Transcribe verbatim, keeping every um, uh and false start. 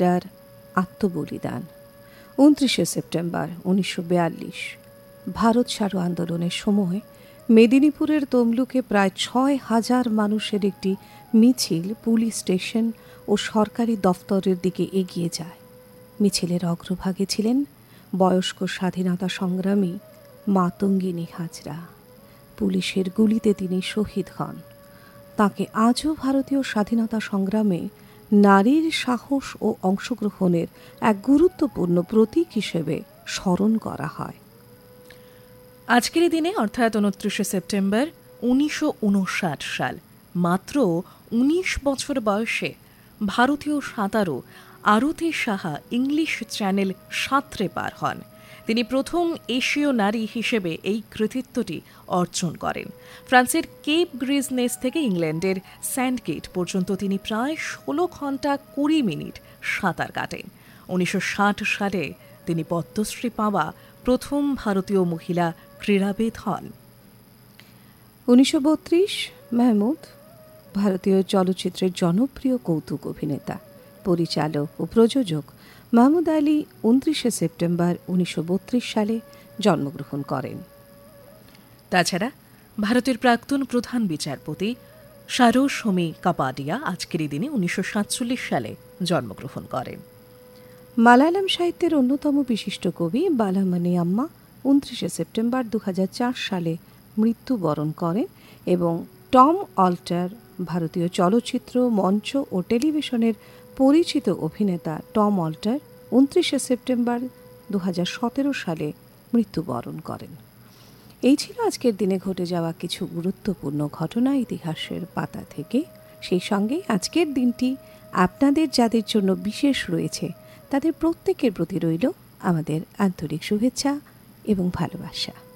হাজরার আত্মবলিদান। উনত্রিশে সেপ্টেম্বর উনিশশো বিয়াল্লিশ ভারত ছাড়ো আন্দোলনের সময় মেদিনীপুরের তমলুকে প্রায় ছয় হাজার মানুষের একটি মিছিল পুলিশ স্টেশন ও সরকারি দফতরের দিকে এগিয়ে যায়। মিছিলের অগ্রভাগে ছিলেন বয়স্ক স্বাধীনতা সংগ্রামী মাতঙ্গিনী হাজরা। পুলিশের গুলিতে তিনি শহীদ হন। তাকে আজও ভারতীয় স্বাধীনতা সংগ্রামে নারীর সাহস ও অংশগ্রহণের এক গুরুত্বপূর্ণ প্রতীক হিসেবে স্মরণ করা হয়। আজকের দিনে অর্থাৎ উনত্রিশে সেপ্টেম্বর উনিশশো উনষাট সাল, মাত্র উনিশ বছর বয়সে ভারতীয় সাঁতারু আরতি সাহা ইংলিশ চ্যানেল সাঁতরে পার হন। তিনি প্রথম এশীয় নারী হিসেবে এই কৃতিত্বটি অর্জন করেন। ফ্রান্সের কেপ গ্রিজনেস থেকে ইংল্যান্ডের স্যান্ডগেট পর্যন্ত তিনি প্রায় ষোলো ঘন্টা কুড়ি মিনিট সাঁতার কাটেন। উনিশশো ষাট সালে তিনি পদ্মশ্রী পাওয়া প্রথম ভারতীয় মহিলা ক্রীড়াবিদ হন। উনিশশো বত্রিশ মেহমুদ ভারতীয় চলচ্চিত্রের জনপ্রিয় কৌতুক অভিনেতা, পরিচালক ও প্রযোজক মাহমুদ আলী উনত্রিশে সেপ্টেম্বর উনিশশো বত্রিশ সালে জন্মগ্রহণ করেন। তাছাড়া ভারতের প্রাক্তন প্রধান বিচারপতি সারোসমী কাপাডিয়া আজকের দিনে উনিশশো সাতচল্লিশ সালে জন্মগ্রহণ করেন। মালায়ালাম সাহিত্যের অন্যতম বিশিষ্ট কবি বালামণি আম্মা উনত্রিশে সেপ্টেম্বর দু হাজার চার সালে মৃত্যুবরণ করেন এবং টম অল্টার ভারতীয় চলচ্চিত্র, মঞ্চ ও টেলিভিশনের পরিচিত অভিনেতা টম অল্টার উনত্রিশে সেপ্টেম্বর দু হাজার সতেরো সালে মৃত্যুবরণ করেন। এই ছিল আজকের দিনে ঘটে যাওয়া কিছু গুরুত্বপূর্ণ ঘটনা ইতিহাসের পাতা থেকে। সেই সঙ্গে আজকের দিনটি আপনাদের যাদের জন্য বিশেষ রয়েছে তাদের প্রত্যেকের প্রতি রইল আমাদের আন্তরিক শুভেচ্ছা এবং ভালোবাসা।